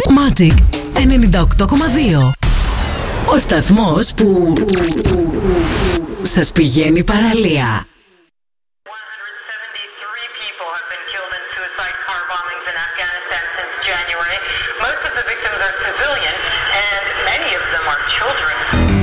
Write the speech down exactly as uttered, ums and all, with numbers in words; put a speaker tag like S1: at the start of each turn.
S1: Magic ενενήντα οκτώ κόμμα δύο. Ο σταθμός που σας πηγαίνει παραλία.
S2: January. Most of the victims are civilian, and many of them are children.